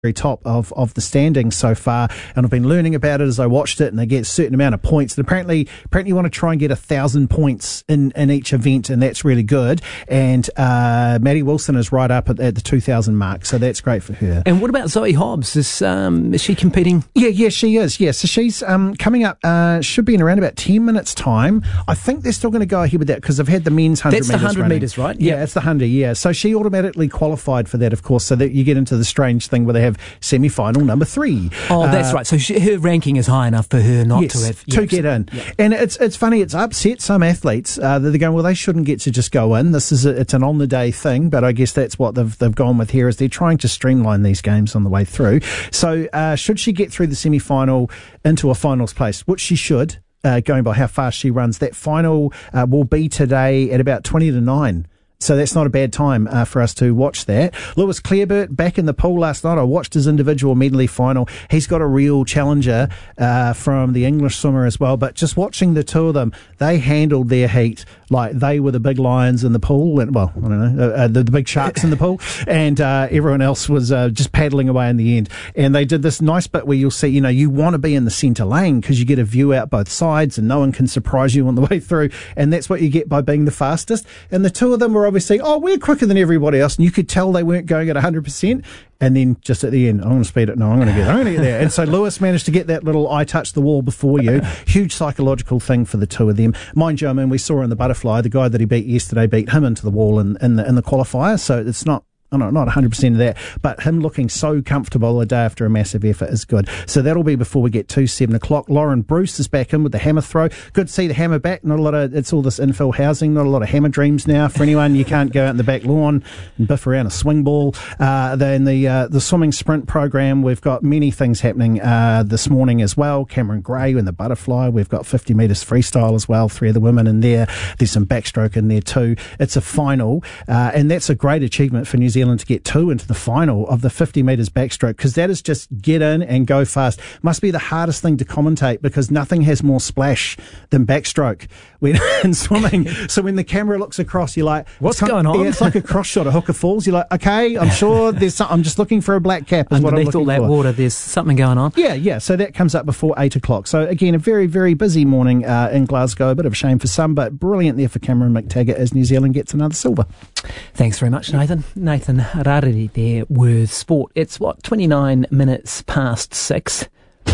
very top of the standings so far, and I've been learning about it as I watched it, and they get a certain amount of points, and apparently you want to try and get 1,000 points in each event, and that's really good. And Maddie Wilson is right up at the 2,000 mark, so that's great for her. And what about Zoe Hobbs? Is she competing? Yeah, she is. Yeah, so she's coming up, should be in around about 10 minutes time. I think they're still going to go ahead with that because they've had the men's 100 metres. That's the 100 running. metres, right? Yeah, it's the 100, yeah. So she automatically qualified for that, of course, so that you get into the strange thing where they have semi-final number 3. Oh, that's right. So her ranking is high enough for her not to have... to get in. Yeah. And it's funny, it's upset some athletes that they're going, well, they shouldn't get to just go in. It's an on-the-day thing, but I guess that's what they've gone with here, is they're trying to streamline these games on the way through. So should she get through the semi-final into a finals place, which she should, going by how fast she runs, that final will be today at about 20-9. So that's not a bad time for us to watch that. Lewis Clareburt back in the pool last night. I watched his individual medley final. He's got a real challenger from the English swimmer as well. But just watching the two of them, they handled their heat like they were the big lions in the pool. And, well, I don't know, the big sharks in the pool. And everyone else was just paddling away in the end. And they did this nice bit where you'll see, you want to be in the centre lane because you get a view out both sides and no one can surprise you on the way through. And that's what you get by being the fastest. And the two of them were obviously, we're quicker than everybody else, and you could tell they weren't going at 100%, and then just at the end, I'm going to speed it, I'm going to get there. And so Lewis managed to get that little I touched the wall before you. Huge psychological thing for the two of them. Mind you, we saw in the butterfly, the guy that he beat yesterday beat him into the wall in the qualifier, so it's not 100% of that, but him looking so comfortable a day after a massive effort is good. So that'll be before we get to 7 o'clock. Lauren Bruce is back in with the hammer throw. Good to see the hammer back. It's all this infill housing, not a lot of hammer dreams now for anyone. You can't go out in the back lawn and biff around a swing ball. Then the swimming sprint program, we've got many things happening this morning as well. Cameron Gray in the butterfly. We've got 50 metres freestyle as well. 3 of the women in there. There's some backstroke in there too. It's a final, and that's a great achievement for New Zealand to get 2 into the final of the 50 metres backstroke, because that is just get in and go fast. Must be the hardest thing to commentate because nothing has more splash than backstroke in swimming. So when the camera looks across, you're like, what's going on? Yeah, it's like a cross shot of Hooker Falls. You're like, okay, I'm sure there's something. I'm just looking for a black cap. Underneath all that water, there's something going on. Yeah. So that comes up before 8 o'clock. So again, a very, very busy morning in Glasgow. A bit of a shame for some, but brilliant there for Cameron McTaggart as New Zealand gets another silver. Thanks very much, Nathan. Nathan Harari there with sport. It's 29 minutes past 6.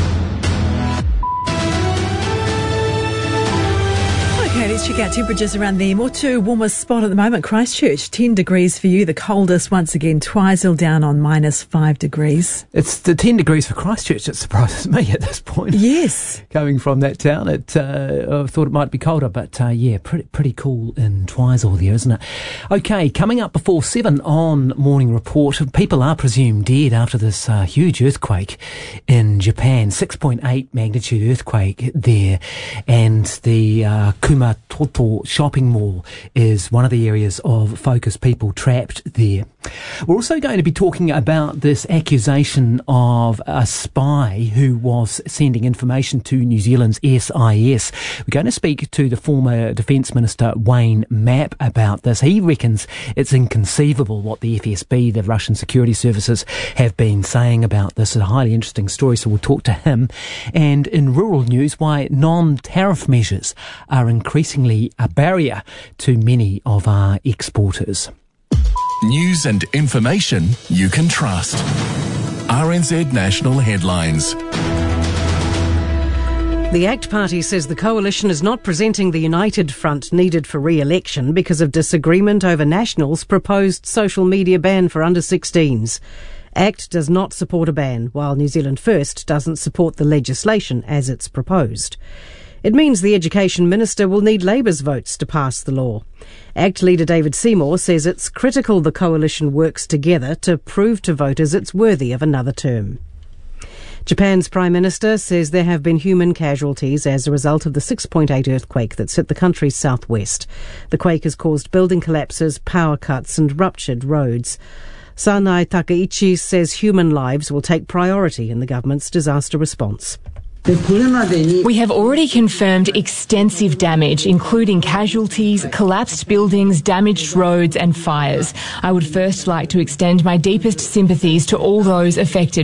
Okay, let's check out temperatures around the Motu warmest spot at the moment, Christchurch. 10 degrees for you. The coldest once again, Twizel down on -5 degrees. It's the 10 degrees for Christchurch that surprises me at this point. Yes. Coming from that town, I thought it might be colder, but pretty cool in Twizel there, isn't it? Okay, coming up before 7 on Morning Report, people are presumed dead after this huge earthquake in Japan. 6.8 magnitude earthquake there, and the Kumatoto shopping mall is one of the areas of focus, people trapped there. We're also going to be talking about this accusation of a spy who was sending information to New Zealand's SIS. We're going to speak to the former Defence Minister Wayne Mapp about this. He reckons it's inconceivable what the FSB, the Russian security services, have been saying about this. It's a highly interesting story, so we'll talk to him. And in rural news, why non-tariff measures are increasingly a barrier to many of our exporters. News and information you can trust. RNZ National Headlines. The ACT Party says the coalition is not presenting the united front needed for re-election because of disagreement over National's proposed social media ban for under-16s. ACT does not support a ban, while New Zealand First doesn't support the legislation as it's proposed. It means the Education Minister will need Labour's votes to pass the law. ACT leader David Seymour says it's critical the coalition works together to prove to voters it's worthy of another term. Japan's Prime Minister says there have been human casualties as a result of the 6.8 earthquake that's hit the country's southwest. The quake has caused building collapses, power cuts and ruptured roads. Sanai Takaichi says human lives will take priority in the government's disaster response. We have already confirmed extensive damage, including casualties, collapsed buildings, damaged roads and fires. I would first like to extend my deepest sympathies to all those affected